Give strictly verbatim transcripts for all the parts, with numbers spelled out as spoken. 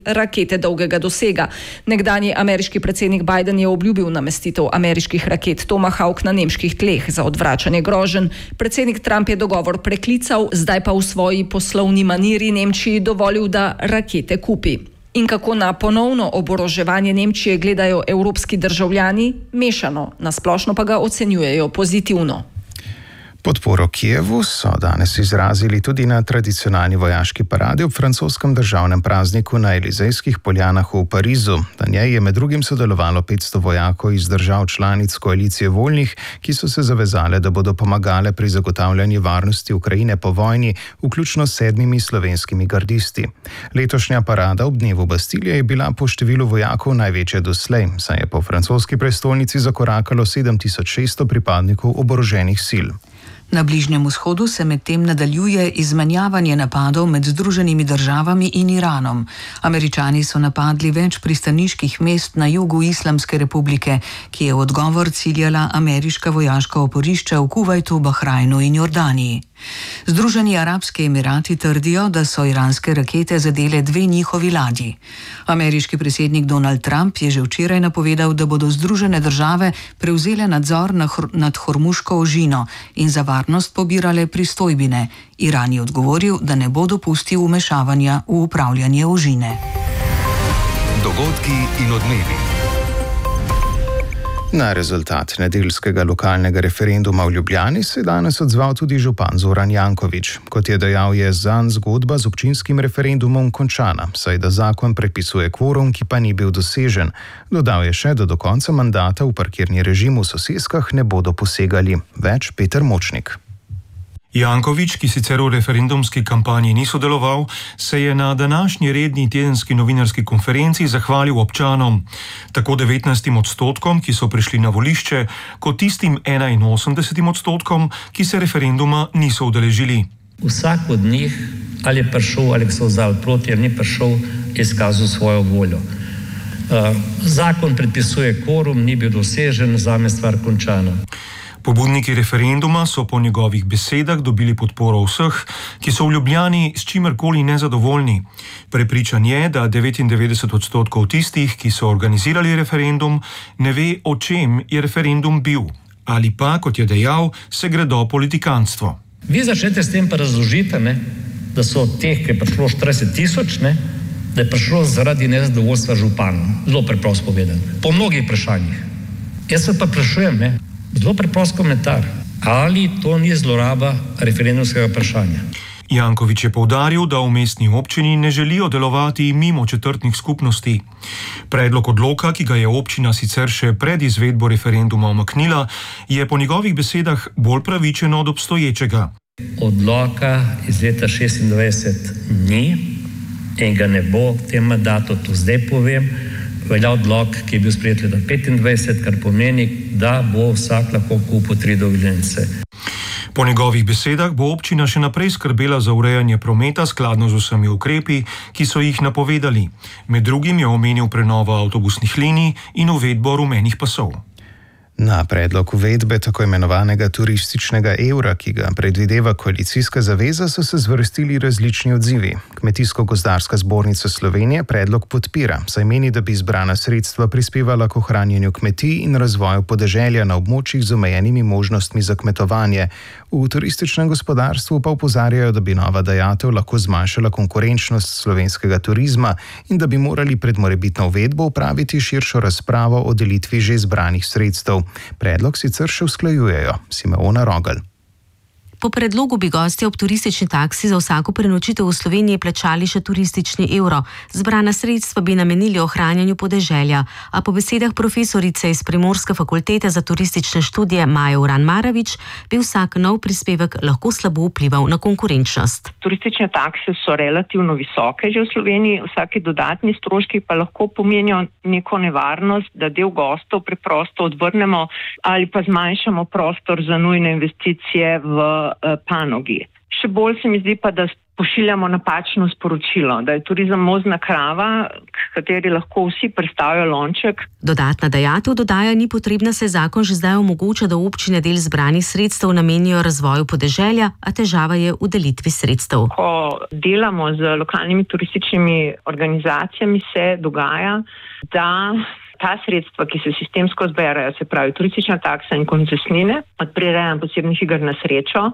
rakete dolgega dosega. Nekdanji ameriški predsednik Biden je obljubil namestitev ameriških raket Tomahawk na nemških tleh za odvračanje groženj. Predsednik Trump je dogovor preklical, zdaj pa v svoji poslovni maniri Nemčiji dovolil, da rakete kupi. In kako na ponovno oboroževanje Nemčije gledajo evropski državljani? Mešano, na splošno pa ga ocenjujejo pozitivno. Podporo Kijevu so danes izrazili tudi na tradicionalni vojaški paradi ob francoskem državnem prazniku na Elizejskih poljanah v Parizu. Na njej je med drugim sodelovalo petsto vojakov iz držav članic koalicije voljnih, ki so se zavezale, da bodo pomagale pri zagotavljanju varnosti Ukrajine po vojni, vključno s sedmimi slovenskimi gardisti. Letošnja parada ob dnevu Bastilje je bila po številu vojakov največja doslej, saj je po francoski prestolnici zakorakalo sedem tisoč šeststo pripadnikov oboroženih sil. Na Bližnjem vzhodu se medtem nadaljuje izmenjavanje napadov med Združenimi državami in Iranom. Američani so napadli več pristaniških mest na jugu Islamske republike, ki je v odgovor ciljala ameriška vojaška oporišča v Kuvajtu, Bahrajnu in Jordaniji. Združeni arabski emirati trdijo, da so iranske rakete zadele dve njihovi ladji. Ameriški predsednik Donald Trump je že včeraj napovedal, da bodo Združene države prevzele nadzor nad Hormuško ožino in za varnost pobirale pristojbine. Iran je odgovoril, da ne bo dopustil vmešavanja v upravljanje ožine. Dogodki in odmevi. Na rezultat nedeljskega lokalnega referenduma v Ljubljani se je danes odzval tudi župan Zoran Janković. Kot je dejal, je zanj zgodba z občinskim referendumom končana, saj da zakon predpisuje kvorum, ki pa ni bil dosežen. Dodal je še, da do konca mandata v parkirni režim v soseskah ne bodo posegali. Več Peter Močnik. Janković, ki sicer v referendumski kampanji ni sodeloval, se je na današnji redni tedenski novinarski konferenci zahvalil občanom, tako devetnajstim odstotkom, ki so prišli na volišče, kot tistim enainosemdesetim odstotkom, ki se referenduma niso udeležili. Vsak od njih, ali je prišel, ali so vzali proti, ali ni prišel, je izkazal svojo voljo. Uh, zakon predpisuje kvorum, ni bil dosežen, zame stvar končana. Pobudniki referenduma so po njegovih besedah dobili podporo vseh, ki so v Ljubljani s čimerkoli nezadovoljni. Prepričan je, da devetindevetdeset odstotkov tistih, ki so organizirali referendum, ne ve, o čem je referendum bil. Ali pa, kot je dejal, se gredo politikantstvo. Vi začnete s tem pa razložite, ne, da so od teh, ki je prišlo štirideset tisoč, ne, da je prišlo zaradi nezadovoljstva župana. Zelo preprosto povedano. Po mnogih vprašanjih. Jaz se pa vprašujem, ne, zelo preprost komentar. Ali to ni zloraba referendumskega vprašanja? Janković je poudaril, da v mestni občini ne želijo delovati mimo četrtnih skupnosti. Predlog odloka, ki ga je občina sicer še pred izvedbo referenduma umaknila, je po njegovih besedah bolj pravičen od obstoječega. Odloka iz leta šestindvajset ni in ga ne bo v tem mandatu, to zdaj povem. Velja odlok, ki je bil sprejet leta petindvajset, kar pomeni, da bo vsak lahko kupil tri dovoljenice. Po njegovih besedah bo občina še naprej skrbela za urejanje prometa skladno z vsemi ukrepi, ki so jih napovedali. Med drugim je omenil prenovo avtobusnih linij in uvedbo rumenih pasov. Na predlog uvedbe tako imenovanega turističnega evra, ki ga predvideva koalicijska zaveza, so se zvrstili različni odzivi. Kmetijsko-gozdarska zbornica Slovenije predlog podpira, saj meni, da bi zbrana sredstva prispevala k ohranjanju kmetij in razvoju podeželja na območjih z omejenimi možnostmi za kmetovanje. V turističnem gospodarstvu pa opozarjajo, da bi nova dajatev lahko zmanjšala konkurenčnost slovenskega turizma in da bi morali pred morebitno uvedbo opraviti širšo razpravo o delitvi že zbranih sredstev. Predlog sicer še usklajujejo. Simeona Rogelj. Po predlogu bi gostje ob turistični taksi za vsako prenočitev v Sloveniji plačali še turistični evro. Zbrana sredstva bi namenili ohranjanju podeželja, a po besedah profesorice iz Primorske fakultete za turistične študije Maje Uran Maravič bi vsak nov prispevek lahko slabo vplival na konkurenčnost. Turistične takse so relativno visoke že v Sloveniji, vsaki dodatni stroški pa lahko pomenijo neko nevarnost, da del gostov preprosto odvrnemo ali pa zmanjšamo prostor za nujne investicije v panogi. Še bolj se mi zdi pa, da pošiljamo napačno sporočilo, da je turizem mozna krava, k kateri lahko vsi predstavijo lonček. Dodatna dajatev dodaja ni potrebna, saj zakon že zdaj omogoča, da občine del zbranih sredstev namenijo razvoju podeželja, a težava je v delitvi sredstev. Ko delamo z lokalnimi turističnimi organizacijami, se dogaja, da ta sredstva, ki se sistemsko zberajo, se pravi turistična taksa in koncesnine od prirejanj posebnih iger na srečo,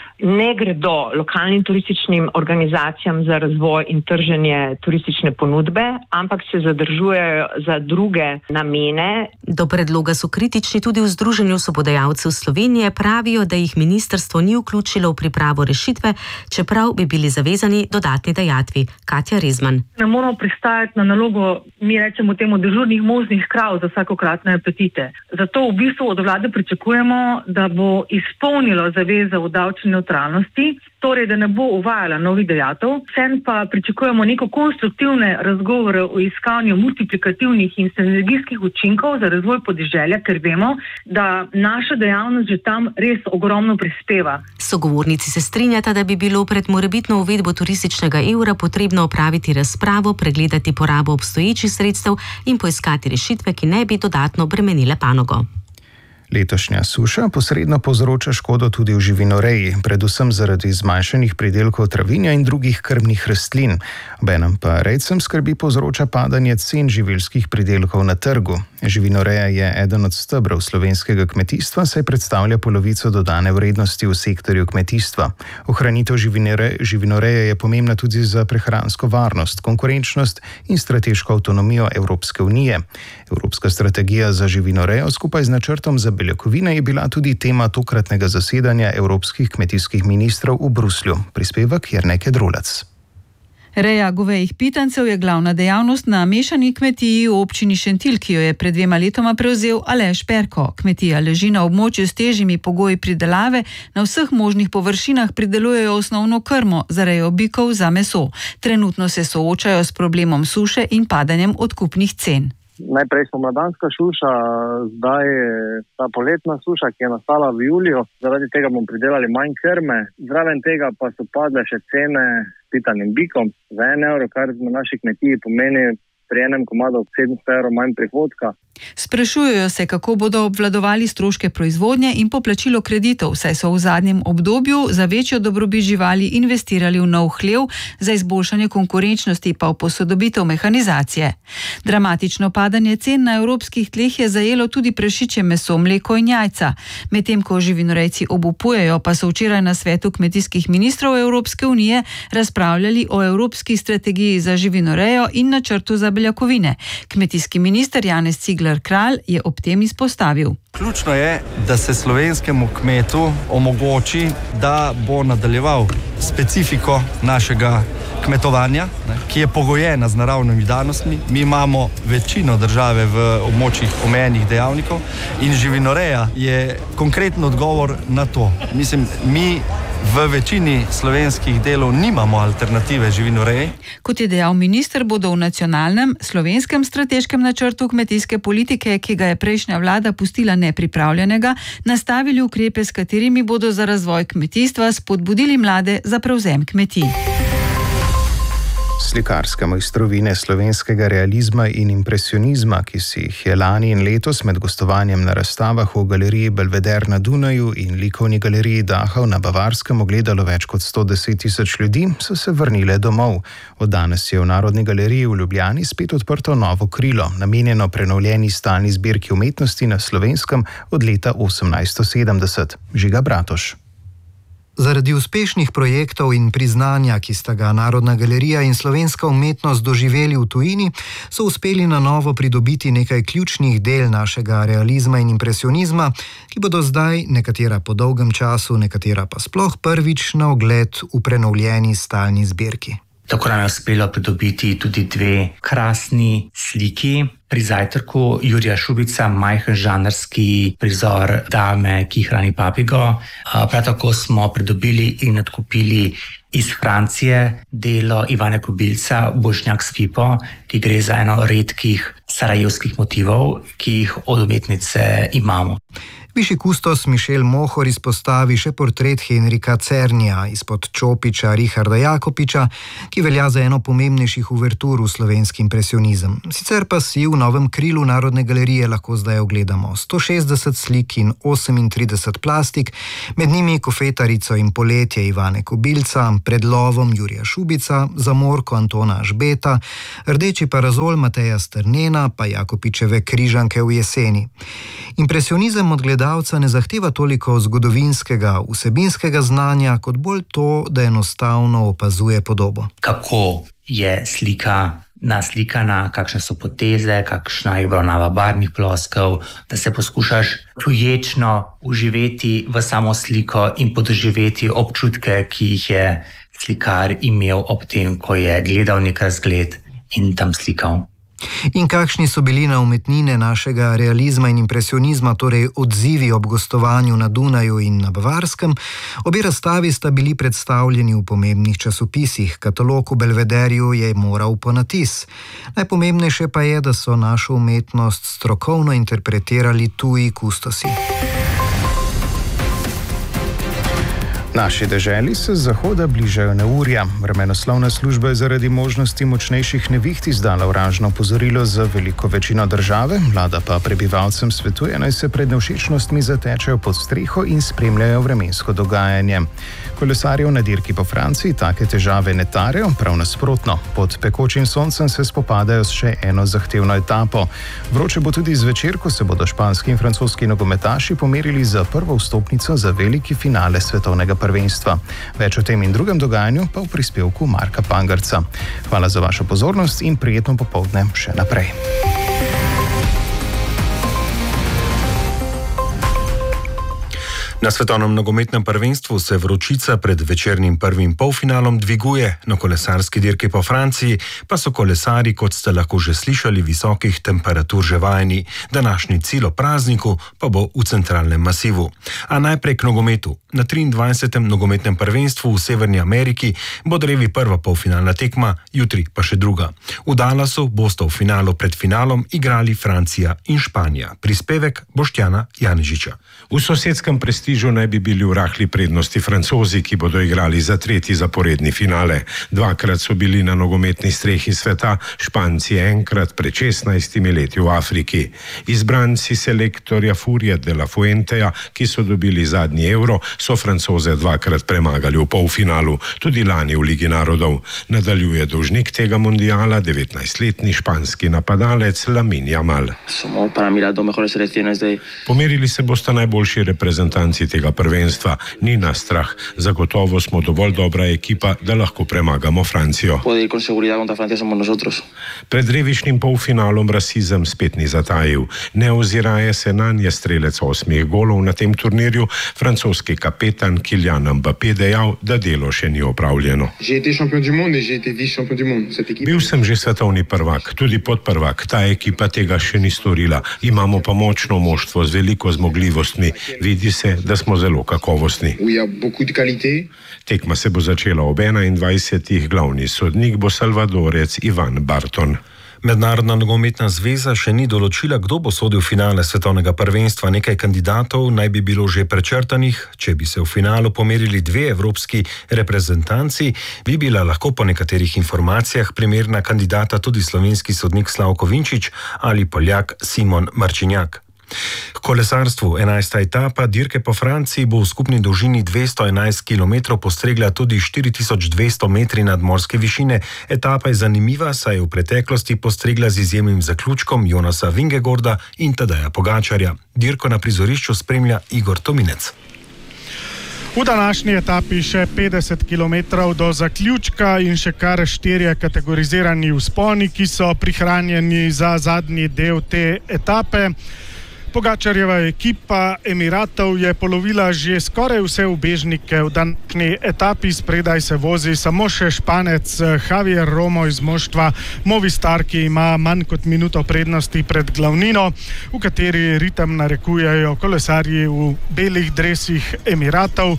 ne gredo lokalnim turističnim organizacijam za razvoj in trženje turistične ponudbe, ampak se zadržujejo za druge namene. Do predloga so kritični tudi v Združenju sobodajalcev Slovenije, pravijo, da jih ministrstvo ni vključilo v pripravo rešitve, čeprav bi bili zavezani dodatni dajatvi. Katja Rezman. Ne moramo pristajati na nalogo, mi rečemo temu, dežurnih možnih krav za vsakokratne apetite. Zato v bistvu od vlade pričakujemo, da bo izpolnilo zaveze v davčni neutralnosti, torej da ne bo uvajala novih dajatev, vsem pa pričakujemo neko konstruktivne razgovore o iskanju multiplikativnih in sinergijskih učinkov za razvoj podeželja, ker vemo, da naša dejavnost že tam res ogromno prispeva. Sogovornici se strinjata, da bi bilo pred morebitno uvedbo turističnega evra potrebno opraviti razpravo, pregledati porabo obstoječih sredstev in poiskati rešitve, ki ne bi dodatno bremenile panogo. Letošnja suša posredno povzroča škodo tudi v živinoreji, predvsem zaradi zmanjšanih pridelkov travinja in drugih krmnih rastlin. Obenem pa rejcem skrbi povzroča padanje cen živilskih pridelkov na trgu. Živinoreja je eden od stebrov slovenskega kmetijstva, saj predstavlja polovico dodane vrednosti v sektorju kmetijstva. Ohranitev živinore, živinoreje je pomembna tudi za prehransko varnost, konkurenčnost in strateško avtonomijo Evropske unije. Evropska strategija za živinorejo skupaj z načrtom za beljakovine je bila tudi tema tokratnega zasedanja evropskih kmetijskih ministrov v Bruslju. Prispevek Jernej Kedrolac. Reja govejih pitancev je glavna dejavnost na mešani kmetiji v občini Šentilj, ki jo je pred dvema letoma prevzel Aleš Perko. Kmetija leži na območju s težjimi pogoji pridelave, na vseh možnih površinah pridelujejo osnovno krmo za rejo bikov za meso. Trenutno se soočajo s problemom suše in padanjem odkupnih cen. Najprej spomladanska suša, zdaj ta poletna suša, ki je nastala v juliju. Zaradi tega bomo pridelali manj krme. Zraven tega pa so padle še cene pitanim bikom za en evro, kar na naši kmetiji pomeni pri enem komadu sedemsto evrov manj prihodka. Sprašujejo se, kako bodo obvladovali stroške proizvodnje in poplačilo kreditov, saj so v zadnjem obdobju za večjo dobrobit živali investirali v nov hlev, za izboljšanje konkurenčnosti pa v posodobitev mehanizacije. Dramatično padanje cen na evropskih tleh je zajelo tudi prašičje meso, mleko in jajca. Medtem ko živinorejci obupujejo, pa so včeraj na svetu kmetijskih ministrov Evropske unije razpravljali o evropski strategiji za živinorejo in načrtu za beljakovine. Kmetijski minister Janez Cigler Kralj je ob tem izpostavil. Ključno je, da se slovenskemu kmetu omogoči, da bo nadaljeval specifiko našega kmetovanja, ne, ki je pogojena z naravnimi danostmi. Mi imamo večino države v območjih omejenih dejavnikov in živinoreja je konkreten odgovor na to. Mislim, mi v večini slovenskih delov nimamo alternative živinoreji. Kot je dejal minister, bodo v nacionalnem slovenskem strateškem načrtu kmetijske politike, ki ga je prejšnja vlada pustila nepripravljenega, nastavili ukrepe, s katerimi bodo za razvoj kmetijstva spodbudili mlade za prevzem kmetij. Slikarske mojstrovine slovenskega realizma in impresionizma, ki si jih je lani in letos med gostovanjem na razstavah v galeriji Belveder na Dunaju in likovni galeriji Dachau na Bavarskem ogledalo več kot sto deset tisoč ljudi, so se vrnile domov. Od danes je v Narodni galeriji v Ljubljani spet odprto novo krilo, namenjeno prenovljeni stalni zbirki umetnosti na Slovenskem od leta osemnajststo sedemdeset. Žiga Bratoš. Zaradi uspešnih projektov in priznanja, ki sta ga Narodna galerija in slovenska umetnost doživeli v tujini, so uspeli na novo pridobiti nekaj ključnih del našega realizma in impresionizma, ki bodo zdaj, nekatera po dolgem času, nekatera pa sploh prvič, na ogled v prenovljeni stalni zbirki. Tako nam je uspelo pridobiti tudi dve krasni sliki. Pri zajtrku Jurija Šubica, majhen žanrski prizor dame, ki hrani papigo. Prav tako smo pridobili in odkupili iz Francije delo Ivana Kobilca, Bošnjak s pipo, ki gre za eno redkih sarajevskih motivov, ki jih od umetnice imamo. Višji kustos Mišel Mohor izpostavi še portret Henrika Cernija izpod čopiča Richarda Jakopiča, ki velja za eno pomembnejših uvertur v slovenski impresionizem. Sicer pa si v novem krilu Narodne galerije lahko zdaj ogledamo sto šestdeset slik in osemintrideset plastik, med njimi Kofetarico in poletje Ivane Kobilca, Pred lovom Jurija Šubica, Zamorko Antona Ažbeta, Rdeči parazol Mateja Strnena, pa Jakopičeve Križanke v jeseni. Impresionizem od gledalca ne zahteva toliko zgodovinskega, vsebinskega znanja, kot bolj to, da enostavno opazuje podobo. Kako je slika naslikana, kakšne so poteze, kakšna je obravnava barvnih ploskev, da se poskušaš tuječno uživeti v samo sliko in podoživeti občutke, ki jih je slikar imel ob tem, ko je gledal nek razgled in tam slikal. In kakšni so bili na umetnine našega realizma in impresionizma, torej odzivi ob gostovanju na Dunaju in na Bavarskem? Obe razstavi sta bili predstavljeni v pomembnih časopisih, katalog v Belvederju je moral po natis. Najpomembnejše pa je, da so našo umetnost strokovno interpretirali tuji kustosi. Naši deželi se z zahoda bližajo neurja. Vremenoslovna služba je zaradi možnosti močnejših neviht izdala oranžno opozorilo za veliko večino države, vlada pa prebivalcem svetuje, naj se pred nevšečnostmi zatečejo pod streho in spremljajo vremensko dogajanje. Kolesarjev na dirki po Franciji take težave ne tarejo, prav nasprotno. Pod pekočim soncem se spopadajo s še eno zahtevno etapo. Vroče bo tudi zvečer, ko se bodo španski in francoski nogometaši pomerili za prvo vstopnico za veliki finale svetovnega prvenstva. Več o tem in drugem dogajanju pa v prispevku Marka Pangarca. Hvala za vašo pozornost in prijetno popoldne še naprej. Na svetovnem nogometnem prvenstvu se vročica pred večernim prvim polfinalom dviguje, na kolesarski dirki po Franciji pa so kolesari, kot ste lahko že slišali, visokih temperatur že vajeni. Današnji cilj o prazniku pa bo v centralnem masivu. A najprej k nogometu. Na triindvajsetem nogometnem prvenstvu v Severni Ameriki bo drevi prva polfinalna tekma, jutri pa še druga. V Dallasu bosta v finalu pred finalom igrali Francija in Španija. Prispevek Boštjana Janežiča. V sosedskem prestižu naj bi bili v rahli prednosti Francozi, ki bodo igrali za tretji zaporedni finale. Dvakrat so bili na nogometni strehi sveta, Španci enkrat pred šestnajstimi leti v Afriki. Izbranci selektorja Furija de la Fuenteja, ki so dobili zadnji Euro, so Francoze dvakrat premagali v polfinalu, tudi lani v Ligi narodov. Nadaljuje dolžnik tega mundiala, devetnajstletni španski napadalec Lamine Yamal. Pomerili se bosta najboljši reprezentanci tega prvenstva. Ni nas strah, zagotovo smo dovolj dobra ekipa, da lahko premagamo Francijo. Pred revišnim polfinalom rasizem spet ni zatajil. Ne oziraje se nanj je strelec osmih golov na tem turnirju, francoski kapetan Kylian Mbappé dejal, da delo še ni opravljeno. Bil sem že svetovni prvak, tudi podprvak. Ta ekipa tega še ni storila. Imamo pa močno moštvo z veliko zmogljivostmi. Vidi se, da smo zelo kakovostni. Tekma se bo začela ob enaindvajsetih, glavni sodnik bo Salvadorec Ivan Barton. Mednarodna nogometna zveza še ni določila, kdo bo sodil finale svetovnega prvenstva. Nekaj kandidatov naj bi bilo že prečrtanih. Če bi se v finalu pomerili dve evropski reprezentanci, bi bila lahko po nekaterih informacijah primerna kandidata tudi slovenski sodnik Slavko Vinčič ali Poljak Simon Marčinjak. Kolesarstvu enajsta etapa dirke po Franciji bo v skupni dolžini dvesto enajst kilometrov postregla tudi štiri tisoč dvesto metri nadmorske višine. Etapa je zanimiva, saj je v preteklosti postregla z izjemnim zaključkom Jonasa Vingegorda in Tadeja Pogačarja. Dirko na prizorišču spremlja Igor Tominec. V današnji etapi še petdeset kilometrov do zaključka in še kar štirje kategorizirani vzponi, ki so prihranjeni za zadnji del te etape. Pogačarjeva ekipa Emiratov je polovila že skoraj vse ubežnike. V današnji etapi spredaj se vozi samo še Španec Javier Romo iz moštva Movistar, ki ima manj kot minuto prednosti pred glavnino, v kateri ritem narekujejo kolesarji v belih dresih Emiratov.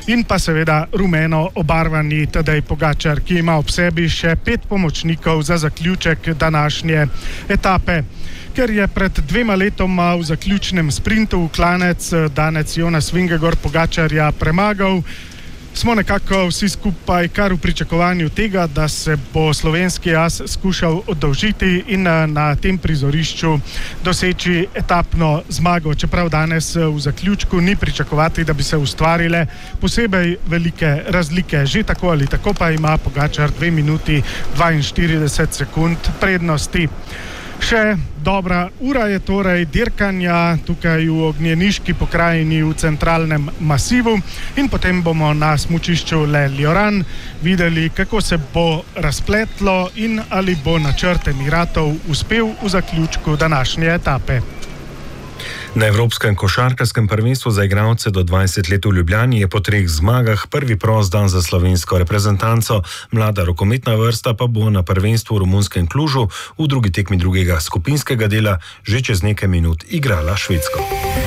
in pa seveda rumeno obarvani Tadej Pogačar, ki ima ob sebi še pet pomočnikov za zaključek današnje etape. Ker je pred dvema letoma v zaključnem sprintu klanec danec Jonas Vingegaard Pogačarja premagal, smo nekako vsi skupaj kar v pričakovanju tega, da se bo slovenski as skušal oddolžiti in na tem prizorišču doseči etapno zmago. Čeprav danes v zaključku ni pričakovati, da bi se ustvarile posebej velike razlike. Že tako ali tako pa ima Pogačar dve minuti dvainštirideset sekund prednosti. Še dobra ura je torej dirkanja tukaj v ognjeniški pokrajini v centralnem masivu in potem bomo na smučišču Le Lioran videli, kako se bo razpletlo in ali bo načrt Emiratov uspel v zaključku današnje etape. Na Evropskem košarkarskem prvenstvu za igralce do dvajset let v Ljubljani je po treh zmagah prvi prost dan za slovensko reprezentanco. Mlada rokometna vrsta pa bo na prvenstvu v romunskem Klužu v drugi tekmi drugega skupinskega dela že čez nekaj minut igrala Švedsko.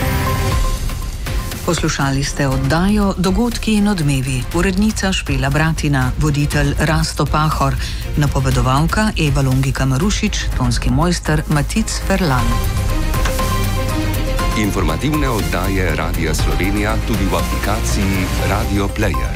Poslušali ste oddajo Dogodki in odmevi. Urednica Špela Bratina, voditelj Rasto Pahor, napovedovalka Eva Longika Marušič, tonski mojster Matic Ferlan. Informativne oddaje Radia Slovenija tudi v aplikaciji Radio Player.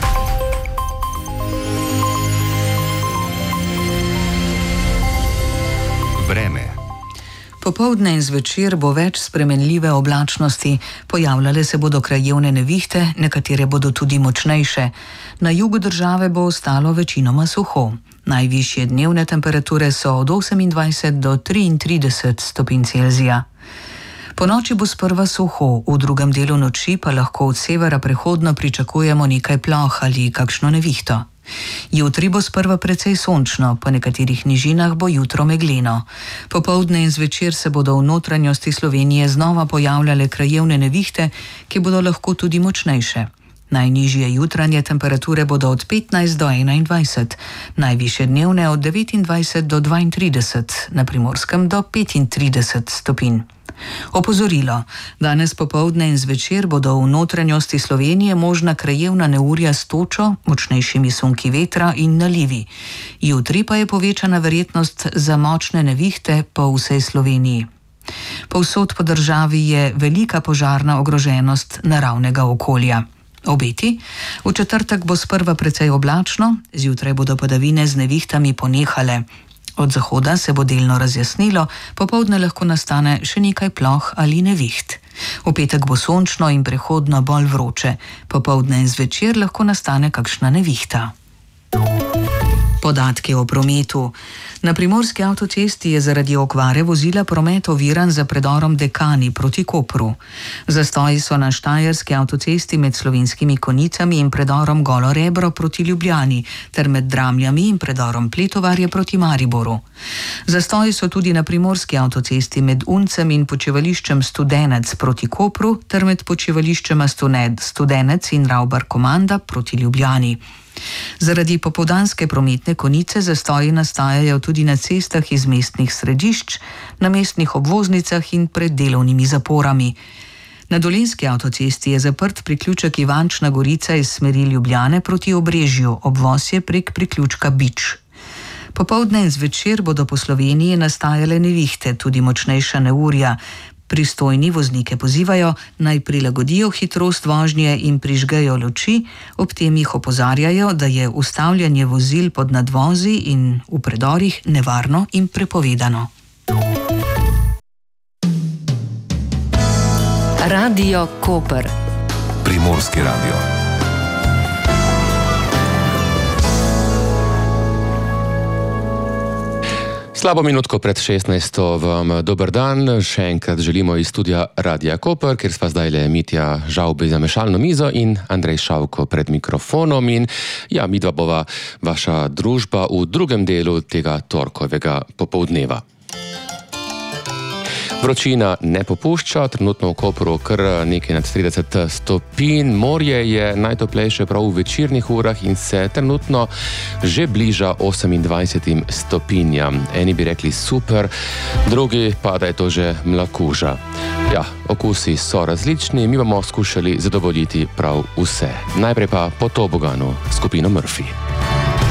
Vreme. Popoldne in zvečer bo več spremenljive oblačnosti. Pojavljale se bodo krajevne nevihte, nekatere bodo tudi močnejše. Na jugu države bo ostalo večinoma suho. Najvišje dnevne temperature so od osemindvajset do triintrideset stopinj Celzija. Po noči bo sprva suho, v drugem delu noči pa lahko od severa prehodno pričakujemo nekaj ploh ali kakšno nevihto. Jutri bo sprva precej sončno, po nekaterih nižinah bo jutro megleno. Popoldne in zvečer se bodo v notranjosti Slovenije znova pojavljale krajevne nevihte, ki bodo lahko tudi močnejše. Najnižje jutranje temperature bodo od petnajst do enaindvajset, najvišje dnevne od devetindvajset do dvaintrideset, na Primorskem do petintrideset stopinj. Opozorilo. Danes popoldne in zvečer bodo v notranjosti Slovenije možna krajevna neurja s točo, močnejšimi sunki vetra in nalivi. Jutri pa je povečana verjetnost za močne nevihte po vsej Sloveniji. Povsod po državi je velika požarna ogroženost naravnega okolja. Obeti. V četrtek bo sprva precej oblačno, zjutraj bodo padavine z nevihtami ponehale. Od zahoda se bo delno razjasnilo, popoldne lahko nastane še nekaj ploh ali neviht. V petek bo sončno in prehodno bolj vroče, popoldne in zvečer lahko nastane kakšna nevihta. Podatki o prometu. Na primorski avtocesti je zaradi okvare vozila promet oviran za predorom Dekani proti Kopru. Zastoji so na štajerski avtocesti med Slovenskimi Konjicami in predorom Golo Rebro proti Ljubljani ter med Dramljami in predorom Pletovarje proti Mariboru. Zastoji so tudi na primorski avtocesti med Uncem in počivališčem Studenec proti Kopru ter med počivališčema Studenec in Ravbar Komanda proti Ljubljani. Zaradi popoldanske prometne konice zastoji nastajajo tudi na cestah iz mestnih središč, na mestnih obvoznicah in pred delovnimi zaporami. Na Dolenjski avtocesti je zaprt priključek Ivančna Gorica iz smeri Ljubljane proti Obrežju, obvoz je prek priključka Bič. Popoldne in zvečer bodo po Sloveniji nastajale nevihte, tudi močnejša neurja. Pristojni voznike pozivajo, naj prilagodijo hitrost vožnje in prižgejo luči, ob tem jih opozarjajo, da je ustavljanje vozil pod nadvozi in v predorih nevarno in prepovedano. Radio Koper. Primorski radio. Slabo minutko pred šestnajsto vam dober dan. Še enkrat želimo iz studia Radia Koper, kjer sva zdaj le Mitja Žavbi za mešalno mizo in Andrej Šavko pred mikrofonom. In ja, midva bova vaša družba v drugem delu tega torkovega popoldneva. Vročina ne popušča, trenutno v Kopru kar nekaj nad trideset stopinj. Morje je najtoplejše prav v večernih urah in se trenutno že bliža osemindvajsetim stopinjam. Eni bi rekli super, drugi pa da je to že mlakuža. Ja, okusi so različni, mi bomo skušali zadovoljiti prav vse. Najprej pa po toboganu skupino Murphy.